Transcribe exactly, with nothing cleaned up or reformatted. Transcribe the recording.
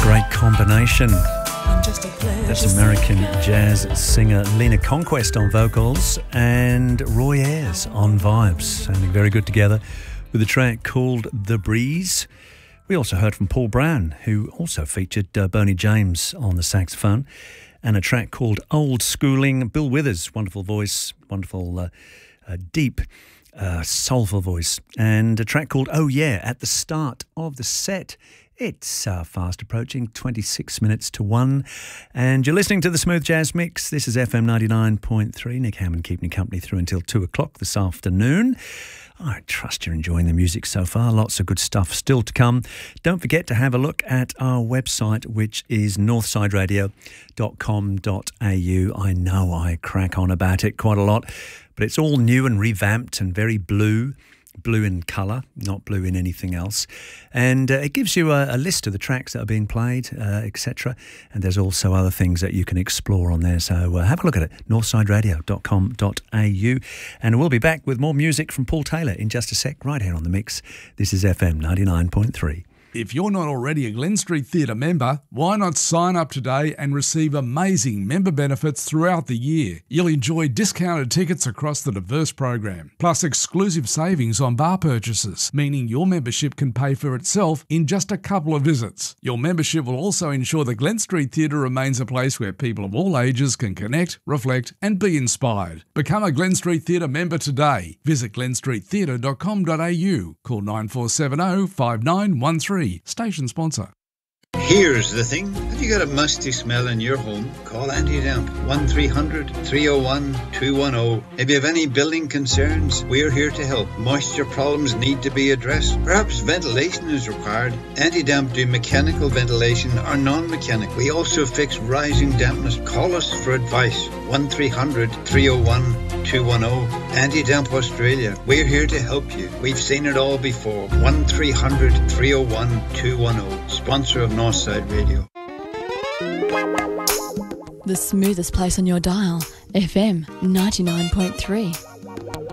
Great combination. That's American jazz singer Lena Conquest on vocals and Roy Ayers on vibes, sounding very good together with a track called The Breeze. We also heard from Paul Brown, who also featured uh, Boney James on the saxophone, and a track called Old Schooling. Bill Withers, wonderful voice, wonderful, uh, uh, deep, uh, soulful voice, and a track called Oh Yeah at the start of the set. It's uh, fast approaching twenty-six minutes to one, and you're listening to the Smooth Jazz Mix. This is F M ninety-nine point three. Nick Hammond keeping you company through until two o'clock this afternoon. I trust you're enjoying the music so far. Lots of good stuff still to come. Don't forget to have a look at our website, which is northside radio dot com dot a u. I know I crack on about it quite a lot, but it's all new and revamped and very blue. Blue in colour, not blue in anything else. And uh, it gives you a, a list of the tracks that are being played, uh, et cetera. And there's also other things that you can explore on there. So uh, have a look at it, northside radio dot com dot a u. And we'll be back with more music from Paul Taylor in just a sec, right here on The Mix. This is F M ninety-nine point three. If you're not already a Glen Street Theatre member, why not sign up today and receive amazing member benefits throughout the year? You'll enjoy discounted tickets across the diverse program, plus exclusive savings on bar purchases, meaning your membership can pay for itself in just a couple of visits. Your membership will also ensure the Glen Street Theatre remains a place where people of all ages can connect, reflect and be inspired. Become a Glen Street Theatre member today. Visit glen street theatre dot com dot a u. Call nine four seven zero five nine one three. Station sponsor. Here's the thing. Have you got a musty smell in your home? Call Anti-Damp. one three hundred three oh one two one oh. If you have any building concerns, we're here to help. Moisture problems need to be addressed. Perhaps ventilation is required. Anti-Damp do mechanical ventilation or non-mechanical. We also fix rising dampness. Call us for advice. one three hundred three oh one two one oh. Anti-Damp Australia. We're here to help you. We've seen it all before. one three hundred three oh one two one oh. Sponsor of Northside Radio. The smoothest place on your dial, F M ninety-nine point three.